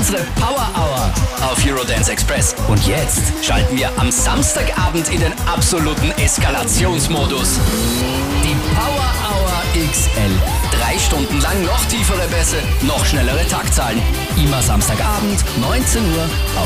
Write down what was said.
unsere Power Hour auf Eurodance Express. Und jetzt schalten wir am Samstagabend in den absoluten Eskalationsmodus. Die Power Hour XL. 3 Stunden lang noch tiefere Bässe, noch schnellere Taktzahlen. Immer Samstagabend, 19 Uhr.